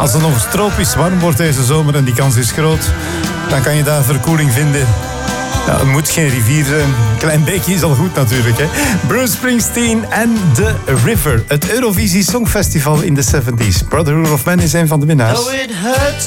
Als het nog tropisch warm wordt deze zomer en die kans is groot, dan kan je daar verkoeling vinden. Ja, het moet geen rivier zijn. Een klein beekje is al goed natuurlijk. Hè? Bruce Springsteen en The River. Het Eurovisie Songfestival in de 70s. Brotherhood of Man is een van de winnaars.